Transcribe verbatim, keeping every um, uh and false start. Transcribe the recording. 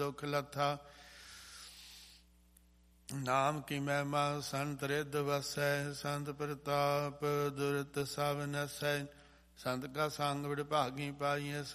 ਦੁਖ ਲੱਥਾ। ਨਾਮ ਕੀ ਮਹਿਮਾ ਸੰਤ ਰਿੱਧ ਵਸੈ, ਸੰਤ ਪ੍ਰਤਾਪ ਦੁਰਤ ਸਭ ਨਸੈ। ਸੰਤ ਕਾ ਸੰਗ ਵਿਡਭਾਗੀ ਪਾਈਐ,